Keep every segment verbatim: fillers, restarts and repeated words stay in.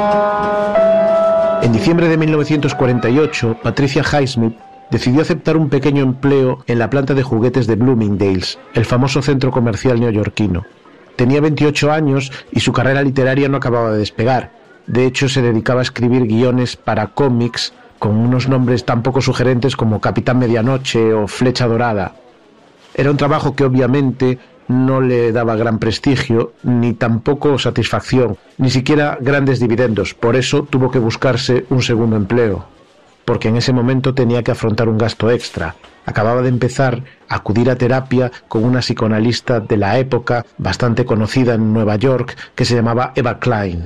En diciembre de mil novecientos cuarenta y ocho, Patricia Highsmith decidió aceptar un pequeño empleo en la planta de juguetes de Bloomingdale's, el famoso centro comercial neoyorquino. Tenía veintiocho años y su carrera literaria no acababa de despegar. De hecho, se dedicaba a escribir guiones para cómics con unos nombres tan poco sugerentes como Capitán Medianoche o Flecha Dorada. Era un trabajo que obviamente no le daba gran prestigio, ni tampoco satisfacción, ni siquiera grandes dividendos. Por eso tuvo que buscarse un segundo empleo, porque en ese momento tenía que afrontar un gasto extra. Acababa de empezar a acudir a terapia con una psicoanalista de la época, bastante conocida en Nueva York, que se llamaba Eva Klein.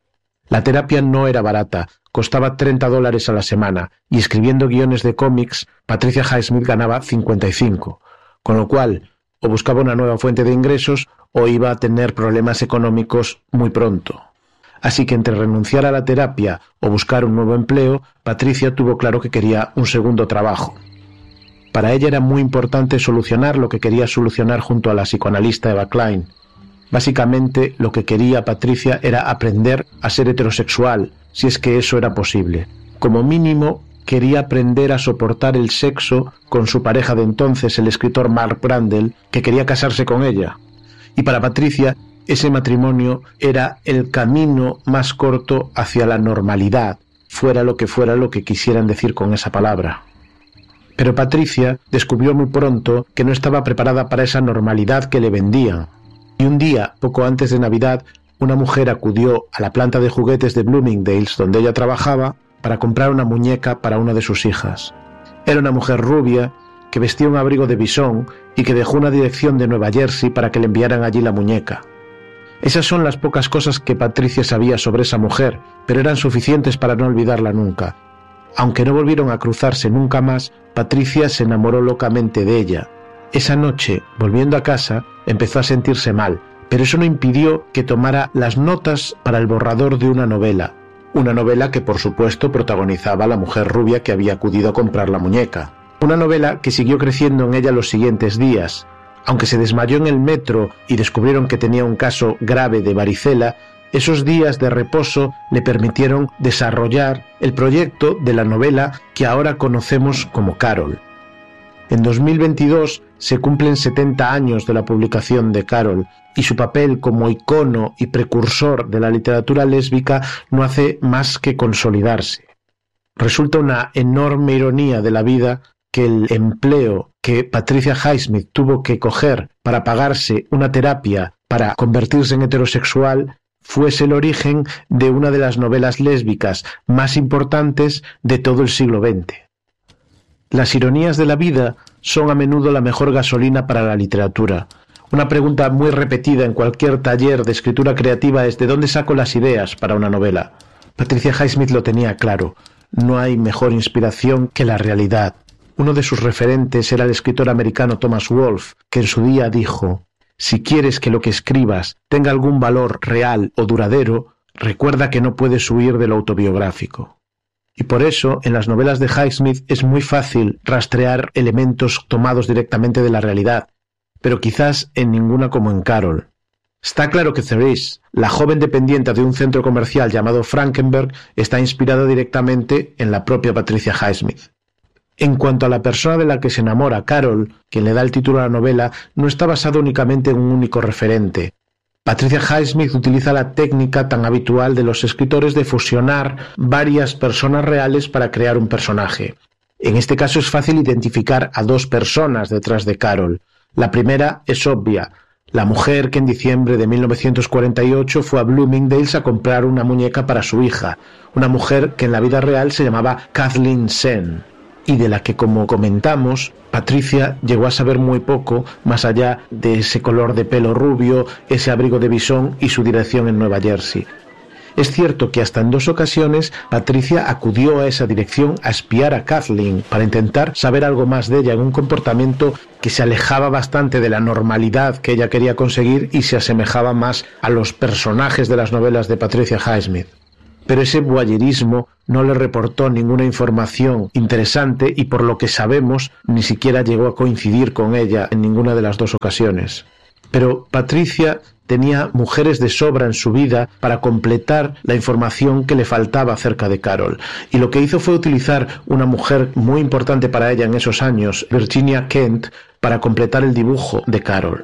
La terapia no era barata, costaba treinta dólares a la semana, y escribiendo guiones de cómics, Patricia Highsmith ganaba cincuenta y cinco, con lo cual o buscaba una nueva fuente de ingresos o iba a tener problemas económicos muy pronto. Así que entre renunciar a la terapia o buscar un nuevo empleo, Patricia tuvo claro que quería un segundo trabajo. Para ella era muy importante solucionar lo que quería solucionar junto a la psicoanalista Eva Klein. Básicamente, lo que quería Patricia era aprender a ser heterosexual, si es que eso era posible. Como mínimo, quería aprender a soportar el sexo con su pareja de entonces, el escritor Mark Brandel, que quería casarse con ella. Y para Patricia, ese matrimonio era el camino más corto hacia la normalidad, fuera lo que fuera lo que quisieran decir con esa palabra. Pero Patricia descubrió muy pronto que no estaba preparada para esa normalidad que le vendían. Y un día, poco antes de Navidad, una mujer acudió a la planta de juguetes de Bloomingdale's, donde ella trabajaba, para comprar una muñeca para una de sus hijas. Era una mujer rubia que vestía un abrigo de bisón y que dejó una dirección de Nueva Jersey para que le enviaran allí la muñeca. Esas son las pocas cosas que Patricia sabía sobre esa mujer, pero eran suficientes para no olvidarla nunca. Aunque no volvieron a cruzarse nunca más, Patricia se enamoró locamente de ella. Esa noche, volviendo a casa, empezó a sentirse mal, pero eso no impidió que tomara las notas para el borrador de una novela. Una novela que, por supuesto, protagonizaba a la mujer rubia que había acudido a comprar la muñeca. Una novela que siguió creciendo en ella los siguientes días. Aunque se desmayó en el metro y descubrieron que tenía un caso grave de varicela, esos días de reposo le permitieron desarrollar el proyecto de la novela que ahora conocemos como Carol. En dos mil veintidós se cumplen setenta años de la publicación de Carol, y su papel como icono y precursor de la literatura lésbica no hace más que consolidarse. Resulta una enorme ironía de la vida que el empleo que Patricia Highsmith tuvo que coger para pagarse una terapia para convertirse en heterosexual fuese el origen de una de las novelas lésbicas más importantes de todo el siglo veinte. Las ironías de la vida son a menudo la mejor gasolina para la literatura. Una pregunta muy repetida en cualquier taller de escritura creativa es ¿de dónde saco las ideas para una novela? Patricia Highsmith lo tenía claro. No hay mejor inspiración que la realidad. Uno de sus referentes era el escritor americano Thomas Wolfe, que en su día dijo: si quieres que lo que escribas tenga algún valor real o duradero, recuerda que no puedes huir de lo autobiográfico. Y por eso, en las novelas de Highsmith es muy fácil rastrear elementos tomados directamente de la realidad, pero quizás en ninguna como en Carol. Está claro que Therese, la joven dependiente de un centro comercial llamado Frankenberg, está inspirada directamente en la propia Patricia Highsmith. En cuanto a la persona de la que se enamora, Carol, quien le da el título a la novela, no está basado únicamente en un único referente. Patricia Highsmith utiliza la técnica tan habitual de los escritores de fusionar varias personas reales para crear un personaje. En este caso es fácil identificar a dos personas detrás de Carol. La primera es obvia, la mujer que en diciembre de mil novecientos cuarenta y ocho fue a Bloomingdale's a comprar una muñeca para su hija, una mujer que en la vida real se llamaba Kathleen Sen, y de la que, como comentamos, Patricia llegó a saber muy poco, más allá de ese color de pelo rubio, ese abrigo de bisón y su dirección en Nueva Jersey. Es cierto que hasta en dos ocasiones Patricia acudió a esa dirección a espiar a Kathleen para intentar saber algo más de ella en un comportamiento que se alejaba bastante de la normalidad que ella quería conseguir y se asemejaba más a los personajes de las novelas de Patricia Highsmith. Pero ese voyerismo no le reportó ninguna información interesante y, por lo que sabemos, ni siquiera llegó a coincidir con ella en ninguna de las dos ocasiones. Pero Patricia tenía mujeres de sobra en su vida para completar la información que le faltaba acerca de Carol. Y lo que hizo fue utilizar una mujer muy importante para ella en esos años, Virginia Kent, para completar el dibujo de Carol.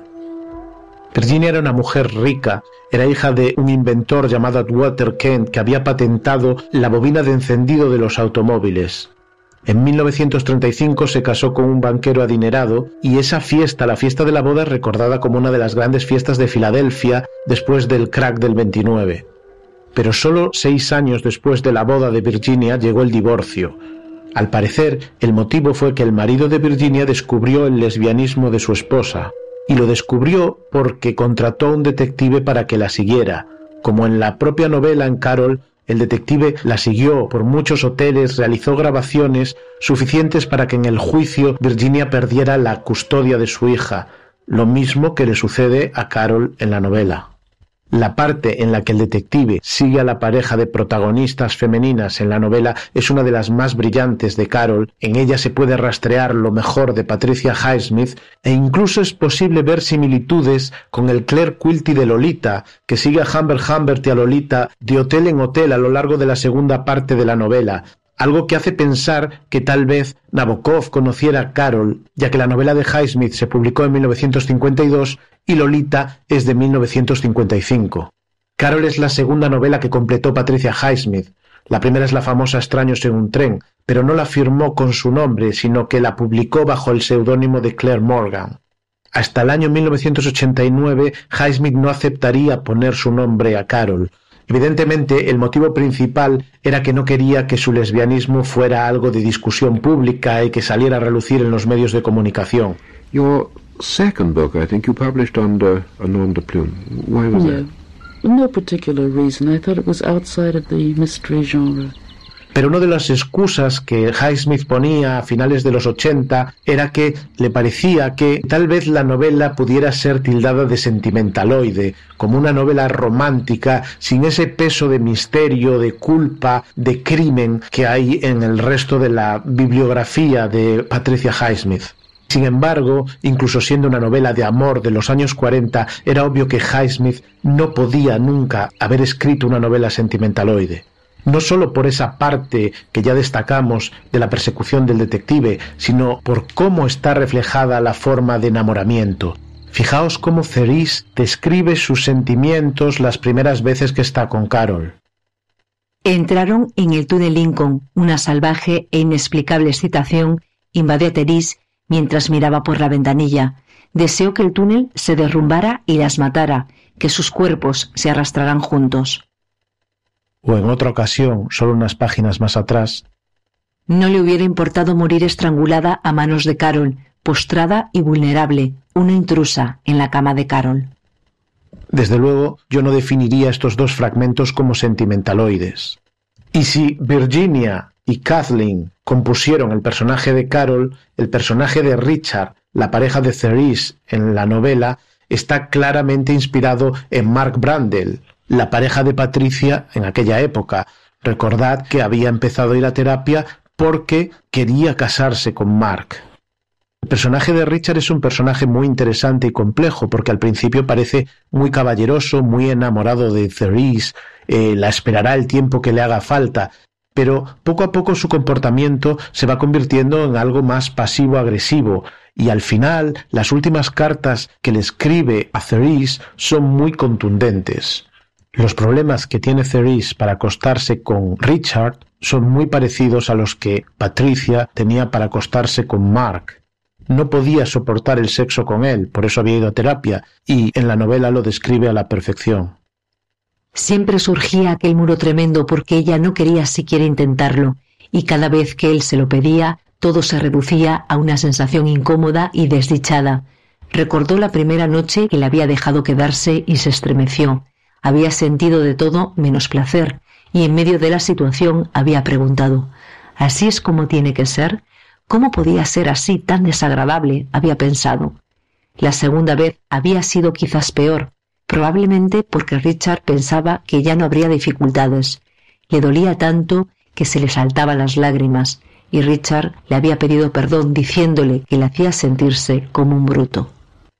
Virginia era una mujer rica, era hija de un inventor llamado Atwater Kent que había patentado la bobina de encendido de los automóviles. En mil novecientos treinta y cinco se casó con un banquero adinerado y esa fiesta, la fiesta de la boda, es recordada como una de las grandes fiestas de Filadelfia después del crack del veintinueve. Pero solo seis años después de la boda de Virginia llegó el divorcio. Al parecer, el motivo fue que el marido de Virginia descubrió el lesbianismo de su esposa, y lo descubrió porque contrató a un detective para que la siguiera. Como en la propia novela en Carol, el detective la siguió por muchos hoteles, realizó grabaciones suficientes para que en el juicio Virginia perdiera la custodia de su hija, lo mismo que le sucede a Carol en la novela. La parte en la que el detective sigue a la pareja de protagonistas femeninas en la novela es una de las más brillantes de Carol. En ella se puede rastrear lo mejor de Patricia Highsmith e incluso es posible ver similitudes con el Claire Quilty de Lolita, que sigue a Humbert Humbert y a Lolita de hotel en hotel a lo largo de la segunda parte de la novela. Algo que hace pensar que tal vez Nabokov conociera a Carol, ya que la novela de Highsmith se publicó en mil novecientos cincuenta y dos y Lolita es de mil novecientos cincuenta y cinco. Carol es la segunda novela que completó Patricia Highsmith. La primera es la famosa Extraños en un tren, pero no la firmó con su nombre, sino que la publicó bajo el seudónimo de Claire Morgan. Hasta el año mil novecientos ochenta y nueve, Highsmith no aceptaría poner su nombre a Carol. Evidentemente, el motivo principal era que no quería que su lesbianismo fuera algo de discusión pública y que saliera a relucir en los medios de comunicación. Your second book, I think you published under a nom de plume. Why was No, that? no particular reason. I thought it was outside of the mystery genre. Pero una de las excusas que Highsmith ponía a finales de los ochenta era que le parecía que tal vez la novela pudiera ser tildada de sentimentaloide, como una novela romántica sin ese peso de misterio, de culpa, de crimen que hay en el resto de la bibliografía de Patricia Highsmith. Sin embargo, incluso siendo una novela de amor de los años cuarenta, era obvio que Highsmith no podía nunca haber escrito una novela sentimentaloide. No solo por esa parte que ya destacamos de la persecución del detective, sino por cómo está reflejada la forma de enamoramiento. Fijaos cómo Cerise describe sus sentimientos las primeras veces que está con Carol. Entraron en el túnel Lincoln. Una salvaje e inexplicable excitación invadió a Therese mientras miraba por la ventanilla. Deseó que el túnel se derrumbara y las matara, que sus cuerpos se arrastraran juntos. O en otra ocasión, solo unas páginas más atrás, no le hubiera importado morir estrangulada a manos de Carol, postrada y vulnerable, una intrusa en la cama de Carol. Desde luego, yo no definiría estos dos fragmentos como sentimentaloides. Y si Virginia y Kathleen compusieron el personaje de Carol, el personaje de Richard, la pareja de Cerise en la novela, está claramente inspirado en Mark Brandel, la pareja de Patricia en aquella época. Recordad que había empezado a ir a terapia porque quería casarse con Mark. El personaje de Richard es un personaje muy interesante y complejo porque al principio parece muy caballeroso, muy enamorado de Cerise, eh, la esperará el tiempo que le haga falta, pero poco a poco su comportamiento se va convirtiendo en algo más pasivo-agresivo y al final las últimas cartas que le escribe a Cerise son muy contundentes. Los problemas que tiene Cerise para acostarse con Richard son muy parecidos a los que Patricia tenía para acostarse con Mark. No podía soportar el sexo con él, por eso había ido a terapia, y en la novela lo describe a la perfección. Siempre surgía aquel muro tremendo porque ella no quería siquiera intentarlo, y cada vez que él se lo pedía, todo se reducía a una sensación incómoda y desdichada. Recordó la primera noche que le había dejado quedarse y se estremeció. Había sentido de todo menos placer, y en medio de la situación había preguntado, ¿así es como tiene que ser? ¿Cómo podía ser así tan desagradable?, había pensado. La segunda vez había sido quizás peor, probablemente porque Richard pensaba que ya no habría dificultades. Le dolía tanto que se le saltaban las lágrimas, y Richard le había pedido perdón diciéndole que le hacía sentirse como un bruto.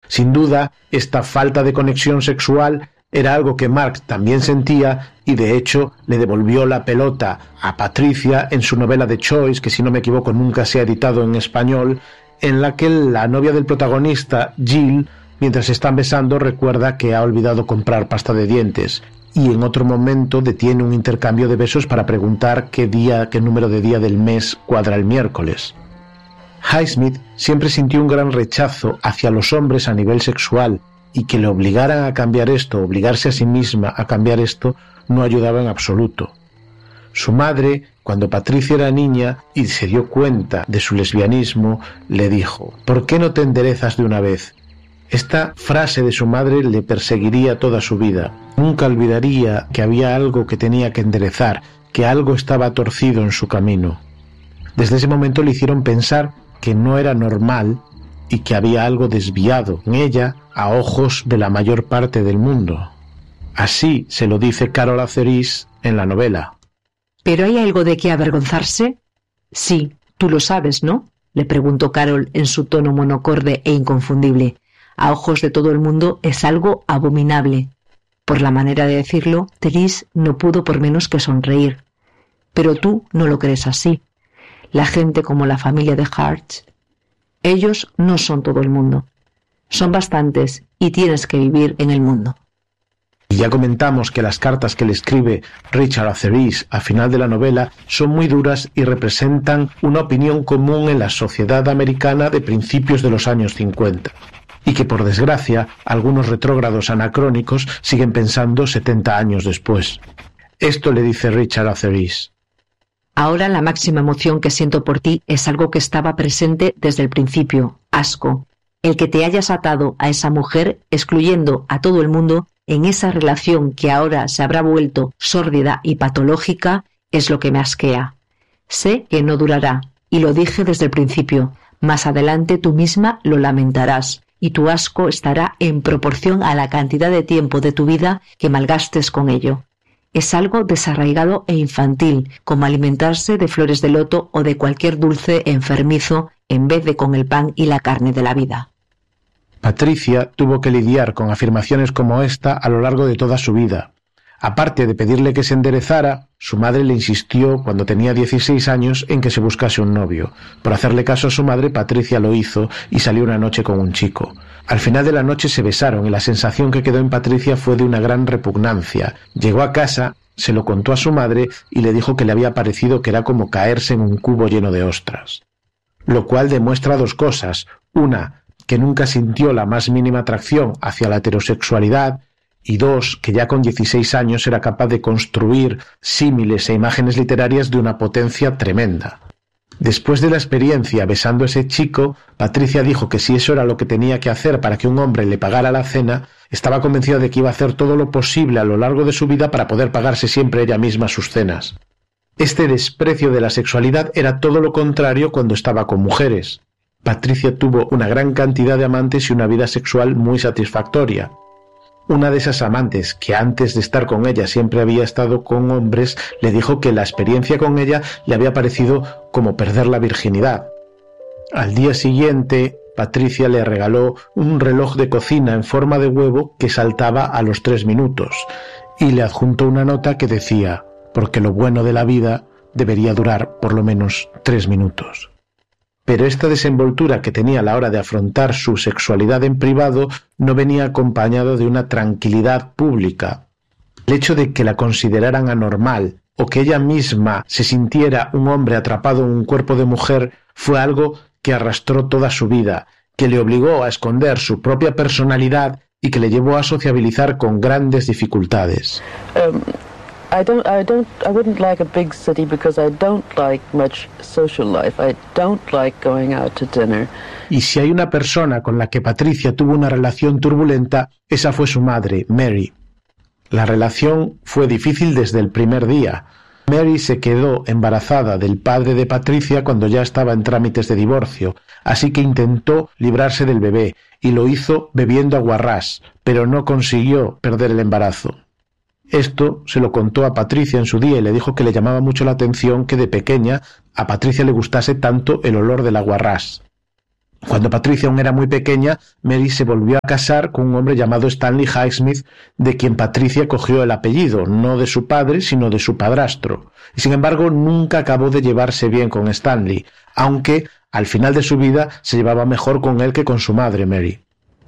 Sin duda, esta falta de conexión sexual era algo que Marx también sentía y de hecho le devolvió la pelota a Patricia en su novela The Choice, que si no me equivoco nunca se ha editado en español, en la que la novia del protagonista, Jill, mientras se están besando recuerda que ha olvidado comprar pasta de dientes y en otro momento detiene un intercambio de besos para preguntar qué día, qué número de día del mes cuadra el miércoles. Highsmith siempre sintió un gran rechazo hacia los hombres a nivel sexual y que le obligaran a cambiar esto, obligarse a sí misma a cambiar esto, no ayudaba en absoluto. Su madre, cuando Patricia era niña y se dio cuenta de su lesbianismo, le dijo: «¿Por qué no te enderezas de una vez?». Esta frase de su madre le perseguiría toda su vida. Nunca olvidaría que había algo que tenía que enderezar, que algo estaba torcido en su camino. Desde ese momento le hicieron pensar que no era normal y que había algo desviado en ella a ojos de la mayor parte del mundo. Así se lo dice Carol Azeris en la novela. ¿Pero hay algo de qué avergonzarse? Sí, tú lo sabes, ¿no?, le preguntó Carol en su tono monocorde e inconfundible. A ojos de todo el mundo es algo abominable. Por la manera de decirlo, Therese no pudo por menos que sonreír. Pero tú no lo crees así. La gente como la familia de Hart, ellos no son todo el mundo. Son bastantes y tienes que vivir en el mundo. Y ya comentamos que las cartas que le escribe Richard Azeris al final de la novela son muy duras y representan una opinión común en la sociedad americana de principios de los años cincuenta. Y que, por desgracia, algunos retrógrados anacrónicos siguen pensando setenta años después. Esto le dice Richard Azeris. Ahora la máxima emoción que siento por ti es algo que estaba presente desde el principio, asco. El que te hayas atado a esa mujer, excluyendo a todo el mundo, en esa relación que ahora se habrá vuelto sórdida y patológica, es lo que me asquea. Sé que no durará, y lo dije desde el principio. Más adelante tú misma lo lamentarás, y tu asco estará en proporción a la cantidad de tiempo de tu vida que malgastes con ello. Es algo desarraigado e infantil, como alimentarse de flores de loto o de cualquier dulce enfermizo en vez de con el pan y la carne de la vida. Patricia tuvo que lidiar con afirmaciones como esta a lo largo de toda su vida. Aparte de pedirle que se enderezara, su madre le insistió cuando tenía dieciséis años en que se buscase un novio. Por hacerle caso a su madre, Patricia lo hizo y salió una noche con un chico. Al final de la noche se besaron y la sensación que quedó en Patricia fue de una gran repugnancia. Llegó a casa, se lo contó a su madre y le dijo que le había parecido que era como caerse en un cubo lleno de ostras. Lo cual demuestra dos cosas. Una, que nunca sintió la más mínima atracción hacia la heterosexualidad, y dos, que ya con dieciséis años era capaz de construir símiles e imágenes literarias de una potencia tremenda. Después de la experiencia besando a ese chico, Patricia dijo que si eso era lo que tenía que hacer para que un hombre le pagara la cena, estaba convencida de que iba a hacer todo lo posible a lo largo de su vida para poder pagarse siempre ella misma sus cenas. Este desprecio de la sexualidad era todo lo contrario cuando estaba con mujeres. Patricia tuvo una gran cantidad de amantes y una vida sexual muy satisfactoria. Una de esas amantes, que antes de estar con ella siempre había estado con hombres, le dijo que la experiencia con ella le había parecido como perder la virginidad. Al día siguiente, Patricia le regaló un reloj de cocina en forma de huevo que saltaba a los tres minutos y le adjuntó una nota que decía: «Porque lo bueno de la vida debería durar por lo menos tres minutos». Pero esta desenvoltura que tenía a la hora de afrontar su sexualidad en privado no venía acompañado de una tranquilidad pública. El hecho de que la consideraran anormal o que ella misma se sintiera un hombre atrapado en un cuerpo de mujer fue algo que arrastró toda su vida, que le obligó a esconder su propia personalidad y que le llevó a sociabilizar con grandes dificultades. Um... I don't, I don't, I wouldn't like a big city because I don't like much social life. I don't like going out to dinner. Y si hay una persona con la que Patricia tuvo una relación turbulenta, esa fue su madre, Mary. La relación fue difícil desde el primer día. Mary se quedó embarazada del padre de Patricia cuando ya estaba en trámites de divorcio, así que intentó librarse del bebé y lo hizo bebiendo aguarrás, pero no consiguió perder el embarazo. Esto se lo contó a Patricia en su día y le dijo que le llamaba mucho la atención que de pequeña a Patricia le gustase tanto el olor del aguarrás. Cuando Patricia aún era muy pequeña, Mary se volvió a casar con un hombre llamado Stanley Highsmith, de quien Patricia cogió el apellido, no de su padre, sino de su padrastro. Y sin embargo, nunca acabó de llevarse bien con Stanley, aunque al final de su vida se llevaba mejor con él que con su madre, Mary.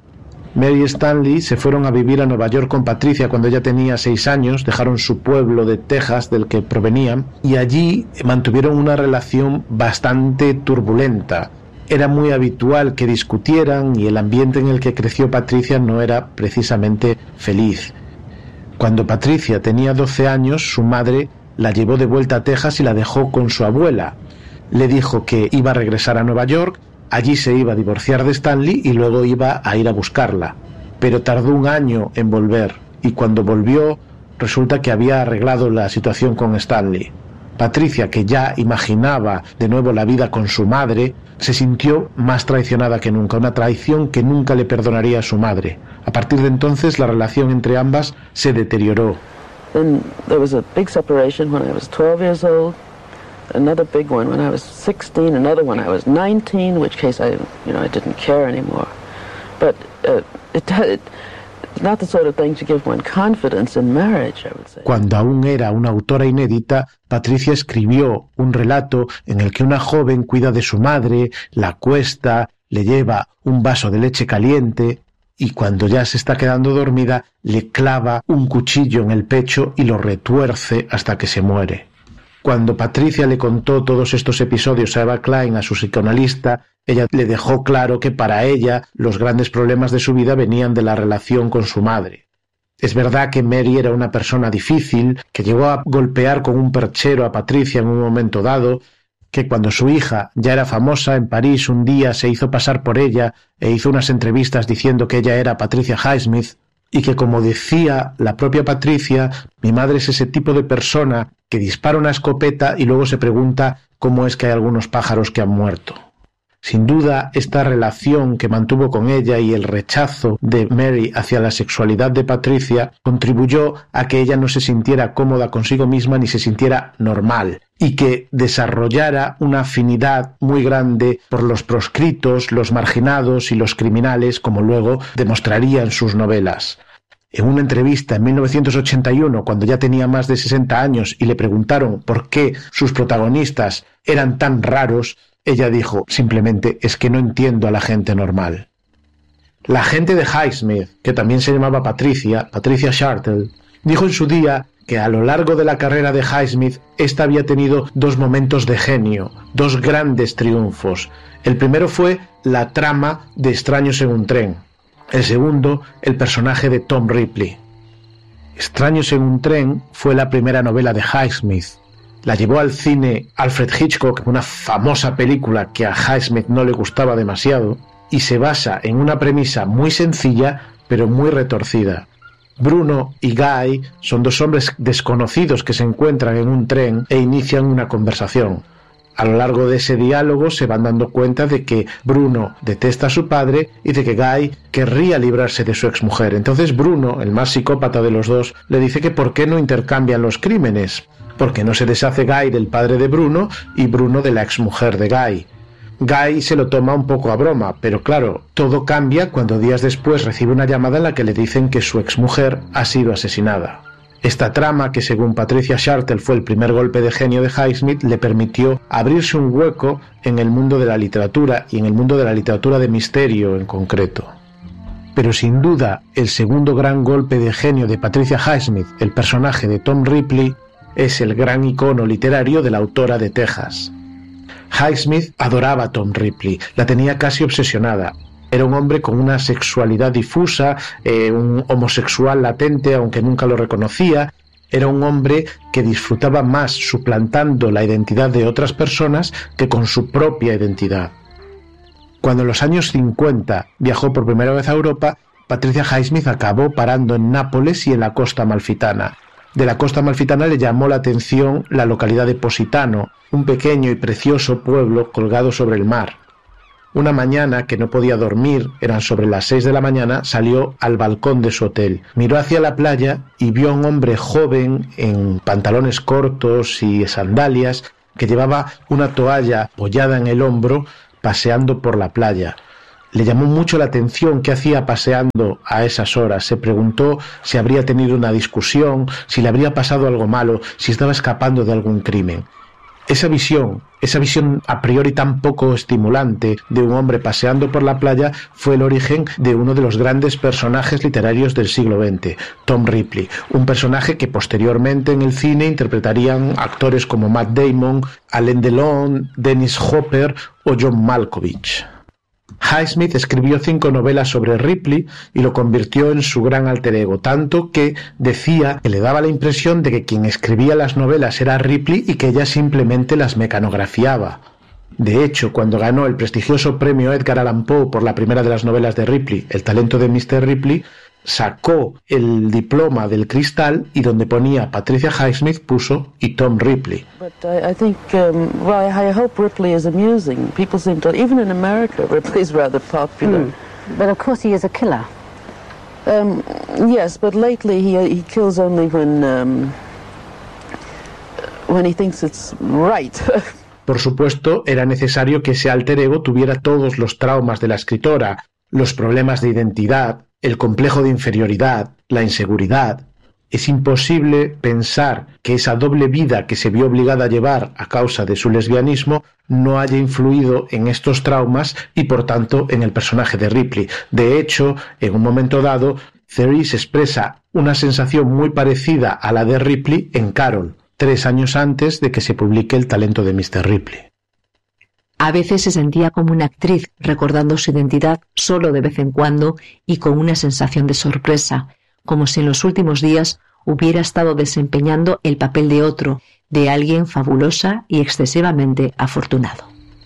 Mary y Stanley se fueron a vivir a Nueva York con Patricia cuando ella tenía seis años, dejaron su pueblo de Texas del que provenían y allí mantuvieron una relación bastante turbulenta. Era muy habitual que discutieran y el ambiente en el que creció Patricia no era precisamente feliz. Cuando Patricia tenía doce años, su madre la llevó de vuelta a Texas y la dejó con su abuela. Le dijo que iba a regresar a Nueva York, allí se iba a divorciar de Stanley y luego iba a ir a buscarla. Pero tardó un año en volver y cuando volvió resulta que había arreglado la situación con Stanley. Patricia, que ya imaginaba de nuevo la vida con su madre, se sintió más traicionada que nunca, una traición que nunca le perdonaría a su madre. A partir de entonces la relación entre ambas se deterioró. Then there was a big separation when I was twelve years old, another big one when I was sixteen, another when I was nineteen, in which case I, you know, I didn't care anymore. But uh, it, it not the sort of thing to give one confidence in marriage, I would say. Cuando aún era una autora inédita, Patricia escribió un relato en el que una joven cuida de su madre, la acuesta, le lleva un vaso de leche caliente y cuando ya se está quedando dormida le clava un cuchillo en el pecho y lo retuerce hasta que se muere. Cuando Patricia le contó todos estos episodios a Eva Klein, a su psicoanalista, ella le dejó claro que para ella los grandes problemas de su vida venían de la relación con su madre. Es verdad que Mary era una persona difícil, que llegó a golpear con un perchero a Patricia en un momento dado, que cuando su hija ya era famosa en París un día se hizo pasar por ella e hizo unas entrevistas diciendo que ella era Patricia Highsmith, y que como decía la propia Patricia, mi madre es ese tipo de persona que dispara una escopeta y luego se pregunta cómo es que hay algunos pájaros que han muerto. Sin duda, esta relación que mantuvo con ella y el rechazo de Mary hacia la sexualidad de Patricia contribuyó a que ella no se sintiera cómoda consigo misma ni se sintiera normal y que desarrollara una afinidad muy grande por los proscritos, los marginados y los criminales, como luego demostraría en sus novelas. En una entrevista en mil novecientos ochenta y uno, cuando ya tenía más de sesenta años y le preguntaron por qué sus protagonistas eran tan raros, ella dijo, simplemente es que no entiendo a la gente normal. La agente de Highsmith, que también se llamaba Patricia, Patricia Shartle, dijo en su día que a lo largo de la carrera de Highsmith, ésta había tenido dos momentos de genio, dos grandes triunfos. El primero fue la trama de Extraños en un tren. El segundo, el personaje de Tom Ripley. Extraños en un tren fue la primera novela de Highsmith. La llevó al cine Alfred Hitchcock, una famosa película que a Highsmith no le gustaba demasiado, y se basa en una premisa muy sencilla, pero muy retorcida. Bruno y Guy son dos hombres desconocidos que se encuentran en un tren e inician una conversación. A lo largo de ese diálogo se van dando cuenta de que Bruno detesta a su padre y de que Guy querría librarse de su exmujer. Entonces Bruno, el más psicópata de los dos, le dice que por qué no intercambian los crímenes, porque no se deshace Guy del padre de Bruno y Bruno de la exmujer de Guy. Guy se lo toma un poco a broma, pero claro, todo cambia cuando días después recibe una llamada en la que le dicen que su exmujer ha sido asesinada. Esta trama, que según Patricia Shartle fue el primer golpe de genio de Highsmith, le permitió abrirse un hueco en el mundo de la literatura y en el mundo de la literatura de misterio en concreto. Pero sin duda, el segundo gran golpe de genio de Patricia Highsmith, el personaje de Tom Ripley, es el gran icono literario de la autora de Texas. Highsmith adoraba a Tom Ripley, la tenía casi obsesionada. Era un hombre con una sexualidad difusa, eh, un homosexual latente, aunque nunca lo reconocía. Era un hombre que disfrutaba más suplantando la identidad de otras personas que con su propia identidad. Cuando en los años cincuenta viajó por primera vez a Europa, Patricia Highsmith acabó parando en Nápoles y en la costa amalfitana. De la costa amalfitana le llamó la atención la localidad de Positano, un pequeño y precioso pueblo colgado sobre el mar. Una mañana que no podía dormir, eran sobre las seis de la mañana, salió al balcón de su hotel. Miró hacia la playa y vio a un hombre joven en pantalones cortos y sandalias que llevaba una toalla apoyada en el hombro paseando por la playa. Le llamó mucho la atención qué hacía paseando a esas horas. Se preguntó si habría tenido una discusión, si le habría pasado algo malo, si estaba escapando de algún crimen. Esa visión, esa visión a priori tan poco estimulante de un hombre paseando por la playa fue el origen de uno de los grandes personajes literarios del siglo veinte, Tom Ripley, un personaje que posteriormente en el cine interpretarían actores como Matt Damon, Alain Delon, Dennis Hopper o John Malkovich. Highsmith escribió cinco novelas sobre Ripley y lo convirtió en su gran alter ego, tanto que decía que le daba la impresión de que quien escribía las novelas era Ripley y que ella simplemente las mecanografiaba. De hecho, cuando ganó el prestigioso premio Edgar Allan Poe por la primera de las novelas de Ripley, El talento de mister Ripley, sacó el diploma del cristal y donde ponía Patricia Highsmith puso y Tom Ripley. But I, I think, um, well, I, I hope Ripley is amusing. People seem to, even in America, Ripley's rather popular. Mm. But of course he is a killer. Um, yes, but lately he he kills only when um, when he thinks it's right. Por supuesto, era necesario que ese alter ego tuviera todos los traumas de la escritora, los problemas de identidad, el complejo de inferioridad, la inseguridad. Es imposible pensar que esa doble vida que se vio obligada a llevar a causa de su lesbianismo no haya influido en estos traumas y por tanto en el personaje de Ripley. De hecho, en un momento dado, Therese expresa una sensación muy parecida a la de Ripley en Carol, tres años antes de que se publique El talento de mister Ripley. A veces se sentía como una actriz, recordando su identidad solo de vez en cuando y con una sensación de sorpresa, como si en los últimos días hubiera estado desempeñando el papel de otro, de alguien fabulosa y excesivamente afortunado.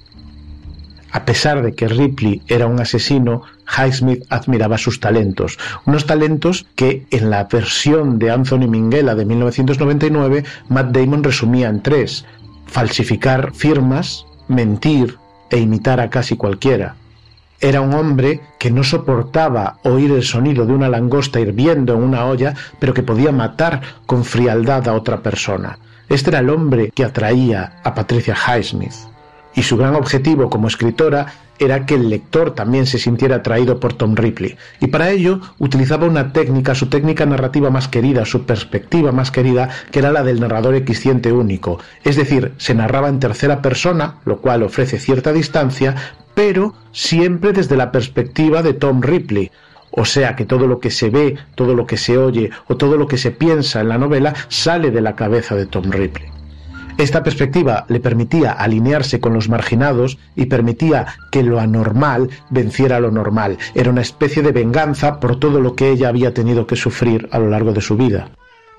A pesar de que Ripley era un asesino, Highsmith admiraba sus talentos, unos talentos que en la versión de Anthony Minghella de mil novecientos noventa y nueve Matt Damon resumía en tres: falsificar firmas, mentir e imitar a casi cualquiera. Era un hombre que no soportaba oír el sonido de una langosta hirviendo en una olla, pero que podía matar con frialdad a otra persona. Este era el hombre que atraía a Patricia Highsmith. Y su gran objetivo como escritora era que el lector también se sintiera atraído por Tom Ripley. Y para ello utilizaba una técnica, su técnica narrativa más querida, su perspectiva más querida, que era la del narrador equisciente único. Es decir, se narraba en tercera persona, lo cual ofrece cierta distancia, pero siempre desde la perspectiva de Tom Ripley. O sea que todo lo que se ve, todo lo que se oye o todo lo que se piensa en la novela sale de la cabeza de Tom Ripley. Esta perspectiva le permitía alinearse con los marginados y permitía que lo anormal venciera lo normal. Era una especie de venganza por todo lo que ella había tenido que sufrir a lo largo de su vida.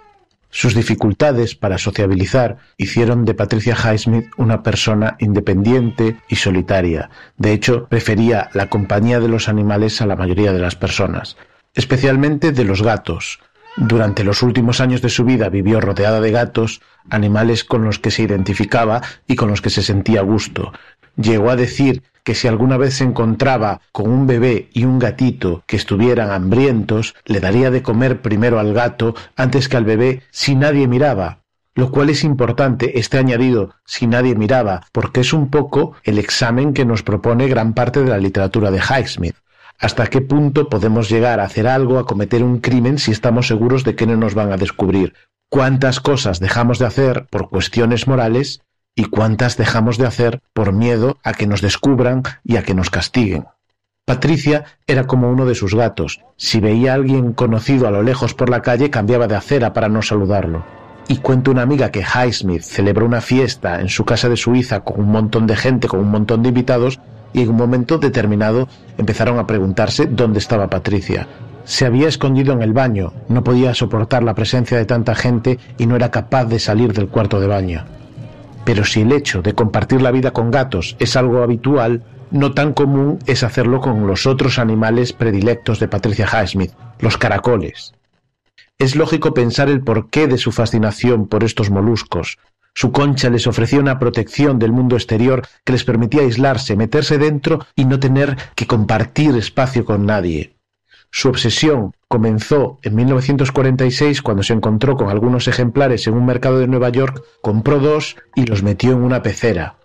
Sus dificultades para sociabilizar hicieron de Patricia Highsmith una persona independiente y solitaria. De hecho, prefería la compañía de los animales a la mayoría de las personas, especialmente de los gatos. Durante los últimos años de su vida vivió rodeada de gatos, animales con los que se identificaba y con los que se sentía a gusto. Llegó a decir que si alguna vez se encontraba con un bebé y un gatito que estuvieran hambrientos, le daría de comer primero al gato antes que al bebé si nadie miraba. Lo cual es importante, este añadido, si nadie miraba, porque es un poco el examen que nos propone gran parte de la literatura de Highsmith. ¿Hasta qué punto podemos llegar a hacer algo, a cometer un crimen, si estamos seguros de que no nos van a descubrir? ¿Cuántas cosas dejamos de hacer por cuestiones morales y cuántas dejamos de hacer por miedo a que nos descubran y a que nos castiguen? Patricia era como uno de sus gatos. Si veía a alguien conocido a lo lejos por la calle, cambiaba de acera para no saludarlo. Y cuenta una amiga que Highsmith celebró una fiesta en su casa de Suiza con un montón de gente, con un montón de invitados, y en un momento determinado empezaron a preguntarse dónde estaba Patricia. Se había escondido en el baño, no podía soportar la presencia de tanta gente y no era capaz de salir del cuarto de baño. Pero si el hecho de compartir la vida con gatos es algo habitual, no tan común es hacerlo con los otros animales predilectos de Patricia Highsmith, los caracoles. Es lógico pensar el porqué de su fascinación por estos moluscos. Su concha les ofrecía una protección del mundo exterior que les permitía aislarse, meterse dentro y no tener que compartir espacio con nadie. Su obsesión comenzó en mil novecientos cuarenta y seis cuando se encontró con algunos ejemplares en un mercado de Nueva York, compró dos y los metió en una pecera.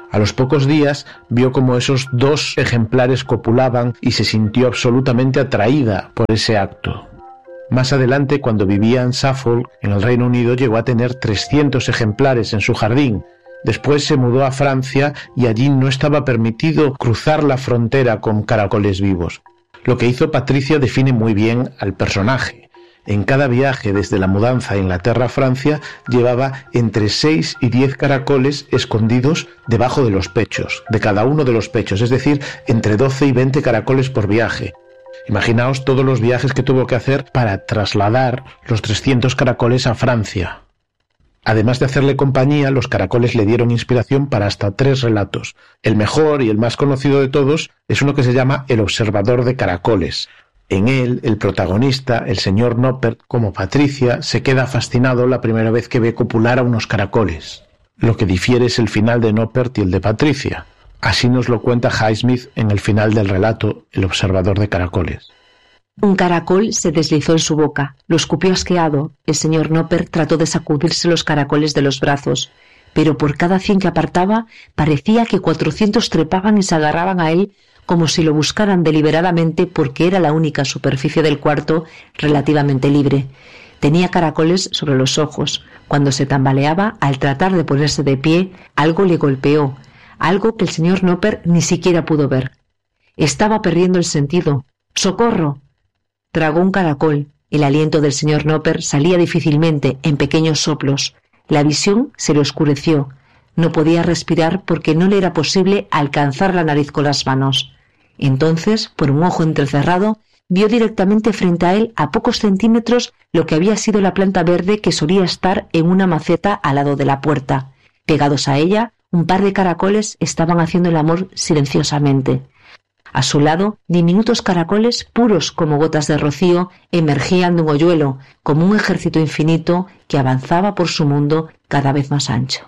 A los pocos días vio como esos dos ejemplares copulaban y se sintió absolutamente atraída por ese acto. Más adelante, cuando vivía en Suffolk, en el Reino Unido, llegó a tener trescientos ejemplares en su jardín. Después se mudó a Francia y allí no estaba permitido cruzar la frontera con caracoles vivos. Lo que hizo Patricia define muy bien al personaje. En cada viaje desde la mudanza a Inglaterra a Francia llevaba entre seis y diez caracoles escondidos debajo de los pechos, de cada uno de los pechos, es decir, entre doce y veinte caracoles por viaje. Imaginaos todos los viajes que tuvo que hacer para trasladar los trescientos caracoles a Francia. Además de hacerle compañía, los caracoles le dieron inspiración para hasta tres relatos. El mejor y el más conocido de todos es uno que se llama El observador de caracoles. En él, el protagonista, el señor Noppert, como Patricia, se queda fascinado la primera vez que ve copular a unos caracoles. Lo que difiere es el final de Noppert y el de Patricia. Así nos lo cuenta Highsmith en el final del relato El observador de caracoles. Un caracol se deslizó en su boca, lo escupió asqueado. El señor Noppert trató de sacudirse los caracoles de los brazos, pero por cada cien que apartaba parecía que cuatrocientos trepaban y se agarraban a él como si lo buscaran deliberadamente porque era la única superficie del cuarto relativamente libre. Tenía caracoles sobre los ojos. Cuando se tambaleaba, al tratar de ponerse de pie, algo le golpeó, algo que el señor Noppert ni siquiera pudo ver. Estaba perdiendo el sentido. ¡Socorro! Tragó un caracol. El aliento del señor Noppert salía difícilmente, en pequeños soplos. La visión se le oscureció. No podía respirar porque no le era posible alcanzar la nariz con las manos. Entonces, por un ojo entrecerrado, vio directamente frente a él, a pocos centímetros, lo que había sido la planta verde que solía estar en una maceta al lado de la puerta. Pegados a ella, un par de caracoles estaban haciendo el amor silenciosamente. A su lado, diminutos caracoles, puros como gotas de rocío, emergían de un hoyuelo, como un ejército infinito que avanzaba por su mundo cada vez más ancho.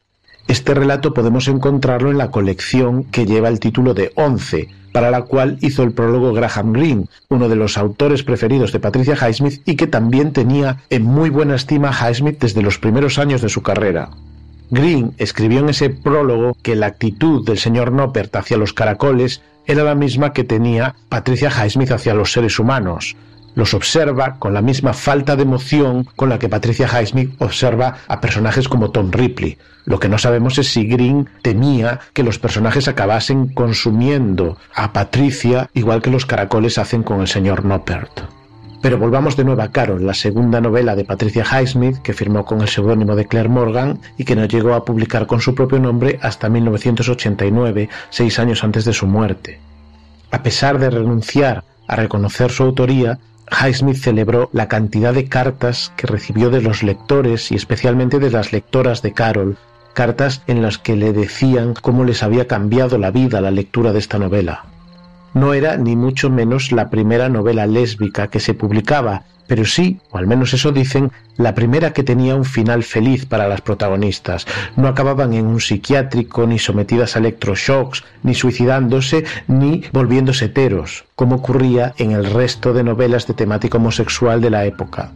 Este relato podemos encontrarlo en la colección que lleva el título de Once, para la cual hizo el prólogo Graham Greene, uno de los autores preferidos de Patricia Highsmith y que también tenía en muy buena estima a Highsmith desde los primeros años de su carrera. Greene escribió en ese prólogo que la actitud del señor Noppert hacia los caracoles era la misma que tenía Patricia Highsmith hacia los seres humanos. Los observa con la misma falta de emoción con la que Patricia Highsmith observa a personajes como Tom Ripley. Lo que no sabemos es si Greene temía que los personajes acabasen consumiendo a Patricia igual que los caracoles hacen con el señor Noppert. Pero volvamos de nuevo a Carol, la segunda novela de Patricia Highsmith, que firmó con el seudónimo de Claire Morgan y que no llegó a publicar con su propio nombre hasta mil novecientos ochenta y nueve, seis años antes de su muerte. A pesar de renunciar a reconocer su autoría, Highsmith celebró la cantidad de cartas que recibió de los lectores y especialmente de las lectoras de Carol, cartas en las que le decían cómo les había cambiado la vida la lectura de esta novela. No era ni mucho menos la primera novela lésbica que se publicaba, pero sí, o al menos eso dicen, la primera que tenía un final feliz para las protagonistas. No acababan en un psiquiátrico, ni sometidas a electroshocks, ni suicidándose, ni volviéndose heteros, como ocurría en el resto de novelas de temática homosexual de la época.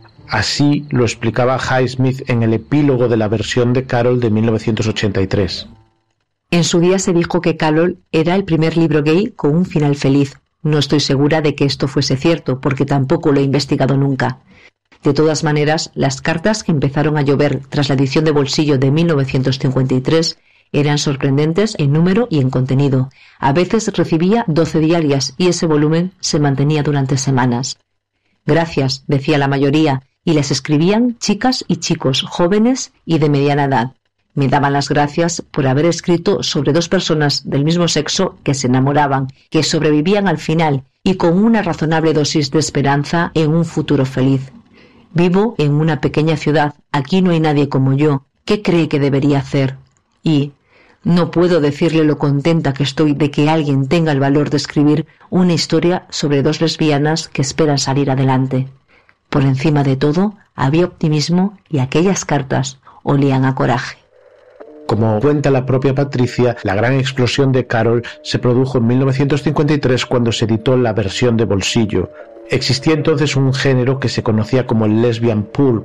Así lo explicaba Highsmith en el epílogo de la versión de Carol de mil novecientos ochenta y tres. En su día se dijo que Carol era el primer libro gay con un final feliz. No estoy segura de que esto fuese cierto, porque tampoco lo he investigado nunca. De todas maneras, las cartas que empezaron a llover tras la edición de bolsillo de mil novecientos cincuenta y tres eran sorprendentes en número y en contenido. A veces recibía doce diarias y ese volumen se mantenía durante semanas. Gracias, decía la mayoría, y las escribían chicas y chicos, jóvenes y de mediana edad. Me daban las gracias por haber escrito sobre dos personas del mismo sexo que se enamoraban, que sobrevivían al final y con una razonable dosis de esperanza en un futuro feliz. Vivo en una pequeña ciudad, aquí no hay nadie como yo. ¿Qué cree que debería hacer? Y no puedo decirle lo contenta que estoy de que alguien tenga el valor de escribir una historia sobre dos lesbianas que esperan salir adelante. Por encima de todo, había optimismo y aquellas cartas olían a coraje. Como cuenta la propia Patricia, la gran explosión de Carol se produjo en mil novecientos cincuenta y tres cuando se editó la versión de bolsillo. Existía entonces un género que se conocía como el lesbian pulp.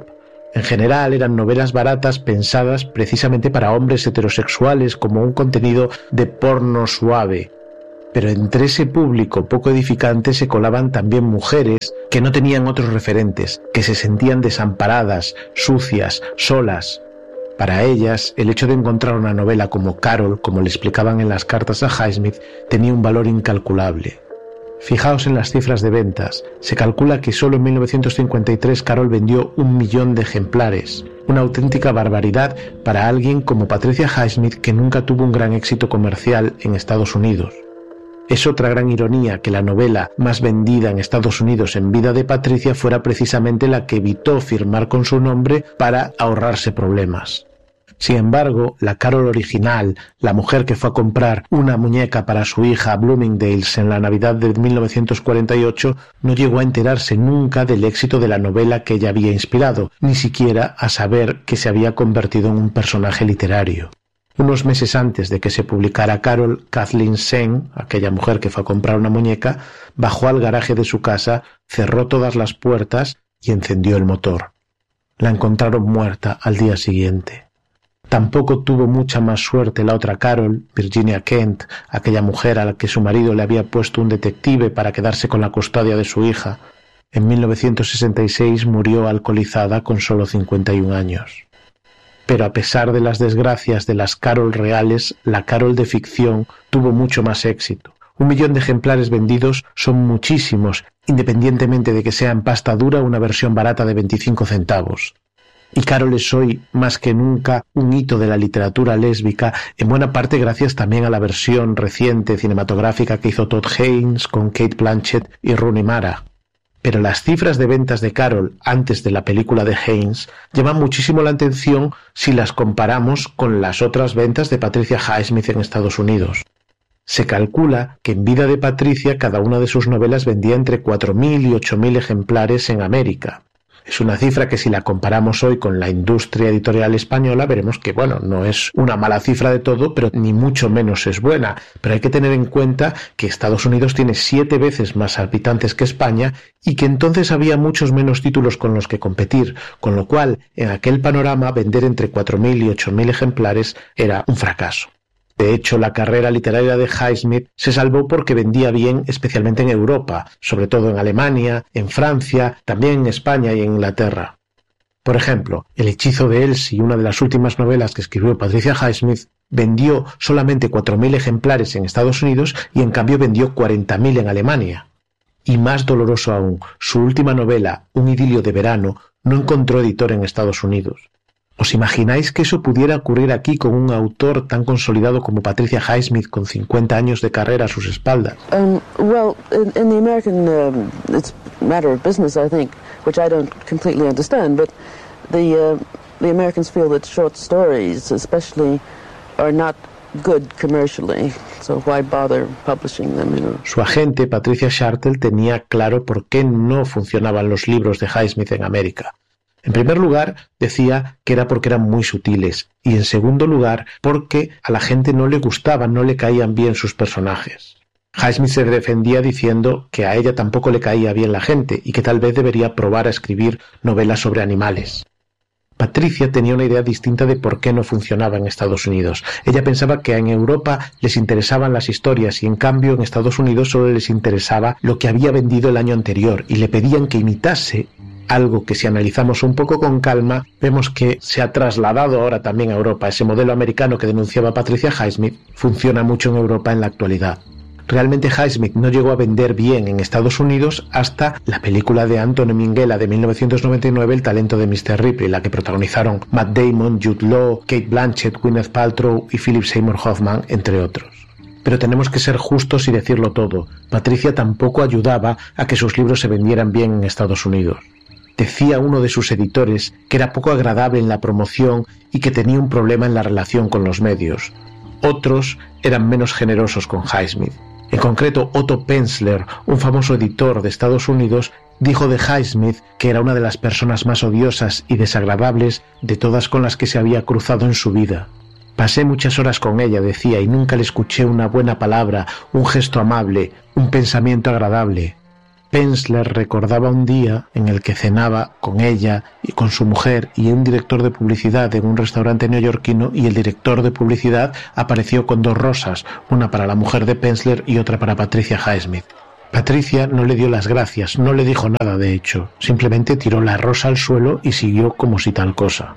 En general eran novelas baratas pensadas precisamente para hombres heterosexuales como un contenido de porno suave. Pero entre ese público poco edificante se colaban también mujeres que no tenían otros referentes, que se sentían desamparadas, sucias, solas. Para ellas, el hecho de encontrar una novela como Carol, como le explicaban en las cartas a Highsmith, tenía un valor incalculable. Fijaos en las cifras de ventas. Se calcula que solo en mil novecientos cincuenta y tres Carol vendió un millón de ejemplares, una auténtica barbaridad para alguien como Patricia Highsmith, que nunca tuvo un gran éxito comercial en Estados Unidos. Es otra gran ironía que la novela más vendida en Estados Unidos en vida de Patricia fuera precisamente la que evitó firmar con su nombre para ahorrarse problemas. Sin embargo, la Carol original, la mujer que fue a comprar una muñeca para su hija a Bloomingdale's en la Navidad de mil novecientos cuarenta y ocho, no llegó a enterarse nunca del éxito de la novela que ella había inspirado, ni siquiera a saber que se había convertido en un personaje literario. Unos meses antes de que se publicara Carol, Kathleen Sen, aquella mujer que fue a comprar una muñeca, bajó al garaje de su casa, cerró todas las puertas y encendió el motor. La encontraron muerta al día siguiente. Tampoco tuvo mucha más suerte la otra Carol, Virginia Kent, aquella mujer a la que su marido le había puesto un detective para quedarse con la custodia de su hija. En mil novecientos sesenta y seis murió alcoholizada con solo cincuenta y un años. Pero a pesar de las desgracias de las Carol reales, la Carol de ficción tuvo mucho más éxito. Un millón de ejemplares vendidos son muchísimos, independientemente de que sea en pasta dura una versión barata de veinticinco centavos. Y Carol es hoy, más que nunca, un hito de la literatura lésbica, en buena parte gracias también a la versión reciente cinematográfica que hizo Todd Haynes con Cate Blanchett y Rooney Mara. Pero las cifras de ventas de Carol antes de la película de Haynes llaman muchísimo la atención si las comparamos con las otras ventas de Patricia Highsmith en Estados Unidos. Se calcula que en vida de Patricia cada una de sus novelas vendía entre cuatro mil y ocho mil ejemplares en América. Es una cifra que si la comparamos hoy con la industria editorial española veremos que, bueno, no es una mala cifra de todo, pero ni mucho menos es buena. Pero hay que tener en cuenta que Estados Unidos tiene siete veces más habitantes que España y que entonces había muchos menos títulos con los que competir, con lo cual en aquel panorama vender entre cuatro mil y ocho mil ejemplares era un fracaso. De hecho, la carrera literaria de Highsmith se salvó porque vendía bien, especialmente en Europa, sobre todo en Alemania, en Francia, también en España y en Inglaterra. Por ejemplo, El hechizo de Elsie, una de las últimas novelas que escribió Patricia Highsmith, vendió solamente cuatro mil ejemplares en Estados Unidos y en cambio vendió cuarenta mil en Alemania. Y más doloroso aún, su última novela, Un idilio de verano, no encontró editor en Estados Unidos. ¿Os imagináis que eso pudiera ocurrir aquí con un autor tan consolidado como Patricia Highsmith con cincuenta años de carrera a sus espaldas? Um, well, in, in the American, um, it's a matter of business, I think, which I don't completely understand, but the, uh, the Americans feel that short stories, especially, are not good commercially, so why bother publishing them, you know? Su agente, Patricia Shartle, tenía claro por qué no funcionaban los libros de Highsmith en América. En primer lugar, decía que era porque eran muy sutiles, y en segundo lugar, porque a la gente no le gustaban, no le caían bien sus personajes. Highsmith se defendía diciendo que a ella tampoco le caía bien la gente y que tal vez debería probar a escribir novelas sobre animales. Patricia tenía una idea distinta de por qué no funcionaba en Estados Unidos. Ella pensaba que en Europa les interesaban las historias y en cambio en Estados Unidos solo les interesaba lo que había vendido el año anterior y le pedían que imitase algo que si analizamos un poco con calma, vemos que se ha trasladado ahora también a Europa. Ese modelo americano que denunciaba Patricia Highsmith funciona mucho en Europa en la actualidad. Realmente Highsmith no llegó a vender bien en Estados Unidos hasta la película de Anthony Minghella de mil novecientos noventa y nueve, El talento de mister Ripley, la que protagonizaron Matt Damon, Jude Law, Cate Blanchett, Gwyneth Paltrow y Philip Seymour Hoffman, entre otros. Pero tenemos que ser justos y decirlo todo. Patricia tampoco ayudaba a que sus libros se vendieran bien en Estados Unidos. Decía uno de sus editores que era poco agradable en la promoción y que tenía un problema en la relación con los medios. Otros eran menos generosos con Highsmith. En concreto, Otto Penzler, un famoso editor de Estados Unidos, dijo de Highsmith que era una de las personas más odiosas y desagradables de todas con las que se había cruzado en su vida. Pasé muchas horas con ella, decía, y nunca le escuché una buena palabra, un gesto amable, un pensamiento agradable. Penzler recordaba un día en el que cenaba con ella y con su mujer y un director de publicidad en un restaurante neoyorquino, y el director de publicidad apareció con dos rosas, una para la mujer de Penzler y otra para Patricia Highsmith. Patricia no le dio las gracias, no le dijo nada de hecho, simplemente tiró la rosa al suelo y siguió como si tal cosa.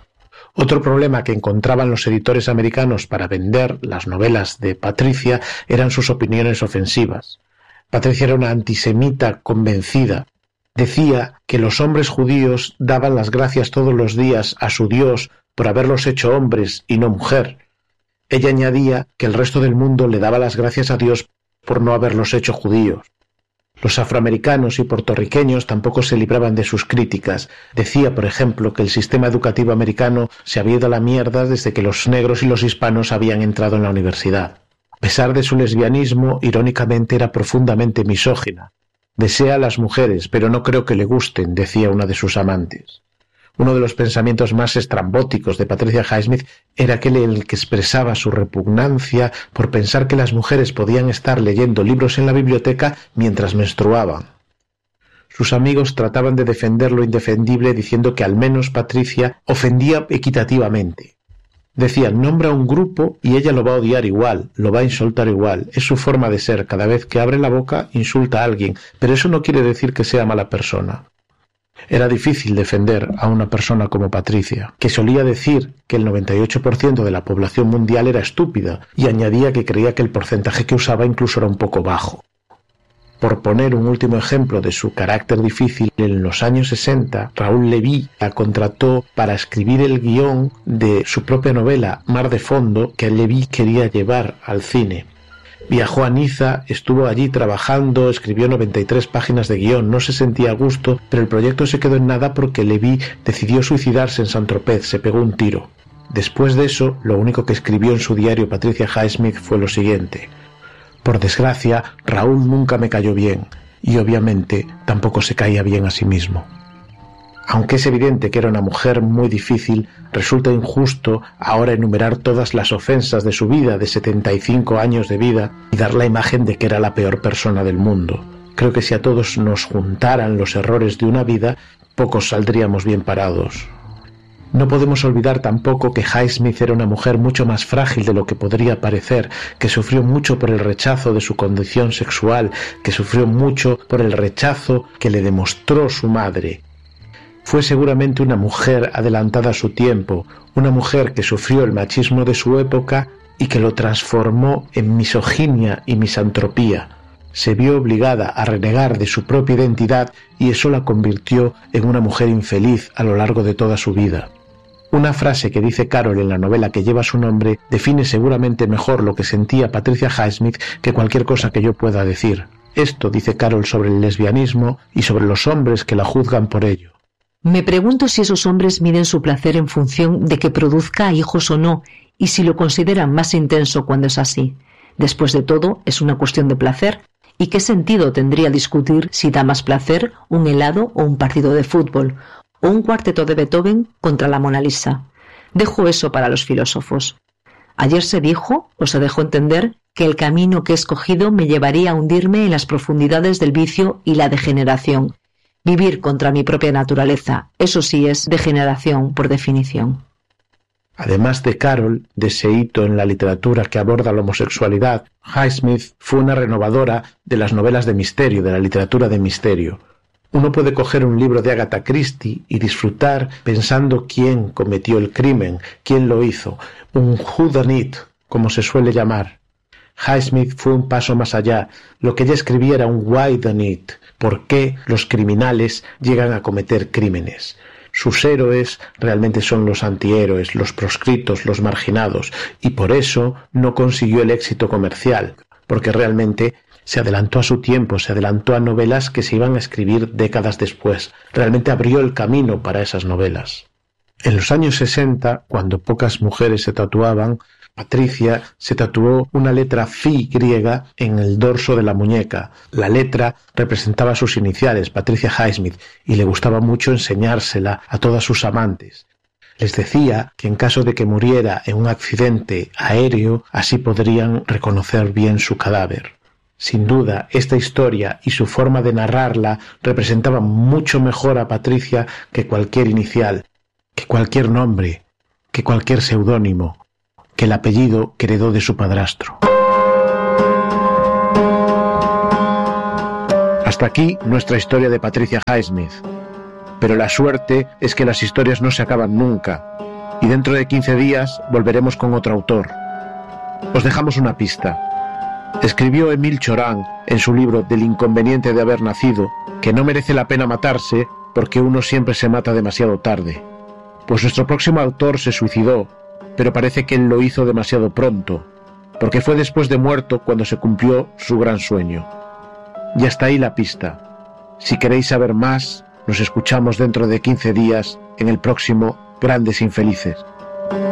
Otro problema que encontraban los editores americanos para vender las novelas de Patricia eran sus opiniones ofensivas. Patricia era una antisemita convencida. Decía que los hombres judíos daban las gracias todos los días a su Dios por haberlos hecho hombres y no mujer. Ella añadía que el resto del mundo le daba las gracias a Dios por no haberlos hecho judíos. Los afroamericanos y puertorriqueños tampoco se libraban de sus críticas. Decía, por ejemplo, que el sistema educativo americano se había ido a la mierda desde que los negros y los hispanos habían entrado en la universidad. A pesar de su lesbianismo, irónicamente era profundamente misógina. Desea a las mujeres, pero no creo que le gusten, decía una de sus amantes. Uno de los pensamientos más estrambóticos de Patricia Highsmith era aquel en el que expresaba su repugnancia por pensar que las mujeres podían estar leyendo libros en la biblioteca mientras menstruaban. Sus amigos trataban de defender lo indefendible diciendo que al menos Patricia ofendía equitativamente. Decían, nombra un grupo y ella lo va a odiar igual, lo va a insultar igual. Es su forma de ser, cada vez que abre la boca insulta a alguien, pero eso no quiere decir que sea mala persona. Era difícil defender a una persona como Patricia, que solía decir que el noventa y ocho por ciento de la población mundial era estúpida, y añadía que creía que el porcentaje que usaba incluso era un poco bajo. Por poner un último ejemplo de su carácter difícil, en los años sesenta, Raúl Leví la contrató para escribir el guión de su propia novela, Mar de Fondo, que Leví quería llevar al cine. Viajó a Niza, estuvo allí trabajando, escribió noventa y tres páginas de guión, no se sentía a gusto, pero el proyecto se quedó en nada porque Leví decidió suicidarse en Saint-Tropez, se pegó un tiro. Después de eso, lo único que escribió en su diario Patricia Highsmith fue lo siguiente: por desgracia, Raúl nunca me cayó bien, y obviamente tampoco se caía bien a sí mismo. Aunque es evidente que era una mujer muy difícil, resulta injusto ahora enumerar todas las ofensas de su vida de setenta y cinco años de vida y dar la imagen de que era la peor persona del mundo. Creo que si a todos nos juntaran los errores de una vida, pocos saldríamos bien parados. No podemos olvidar tampoco que Highsmith era una mujer mucho más frágil de lo que podría parecer, que sufrió mucho por el rechazo de su condición sexual, que sufrió mucho por el rechazo que le demostró su madre. Fue seguramente una mujer adelantada a su tiempo, una mujer que sufrió el machismo de su época y que lo transformó en misoginia y misantropía. Se vio obligada a renegar de su propia identidad y eso la convirtió en una mujer infeliz a lo largo de toda su vida. Una frase que dice Carol en la novela que lleva su nombre define seguramente mejor lo que sentía Patricia Highsmith que cualquier cosa que yo pueda decir. Esto dice Carol sobre el lesbianismo y sobre los hombres que la juzgan por ello. Me pregunto si esos hombres miden su placer en función de que produzca hijos o no, y si lo consideran más intenso cuando es así. Después de todo, es una cuestión de placer, ¿y qué sentido tendría discutir si da más placer un helado o un partido de fútbol, o un cuarteto de Beethoven contra la Mona Lisa? Dejo eso para los filósofos. Ayer se dijo, o se dejó entender, que el camino que he escogido me llevaría a hundirme en las profundidades del vicio y la degeneración. Vivir contra mi propia naturaleza, eso sí es degeneración por definición. Además de Carol, de ese hito en la literatura que aborda la homosexualidad, Highsmith fue una renovadora de las novelas de misterio, de la literatura de misterio. Uno puede coger un libro de Agatha Christie y disfrutar pensando quién cometió el crimen, quién lo hizo, un whodunit, como se suele llamar. Highsmith fue un paso más allá. Lo que ella escribía era un whodunit, ¿por qué los criminales llegan a cometer crímenes? Sus héroes realmente son los antihéroes, los proscritos, los marginados, y por eso no consiguió el éxito comercial, porque realmente se adelantó a su tiempo, se adelantó a novelas que se iban a escribir décadas después. Realmente abrió el camino para esas novelas. En los años sesenta, cuando pocas mujeres se tatuaban, Patricia se tatuó una letra Phi griega en el dorso de la muñeca. La letra representaba sus iniciales, Patricia Highsmith, y le gustaba mucho enseñársela a todas sus amantes. Les decía que en caso de que muriera en un accidente aéreo, así podrían reconocer bien su cadáver. Sin duda, esta historia y su forma de narrarla representaban mucho mejor a Patricia que cualquier inicial, que cualquier nombre, que cualquier seudónimo, que el apellido que heredó de su padrastro. Hasta aquí nuestra historia de Patricia Highsmith. Pero la suerte es que las historias no se acaban nunca, y dentro de quince días volveremos con otro autor. Os dejamos una pista. Escribió Émile Cioran en su libro Del inconveniente de haber nacido que no merece la pena matarse porque uno siempre se mata demasiado tarde. Pues nuestro próximo autor se suicidó, pero parece que él lo hizo demasiado pronto, porque fue después de muerto cuando se cumplió su gran sueño. Y hasta ahí la pista. Si queréis saber más, nos escuchamos dentro de quince días en el próximo Grandes Infelices.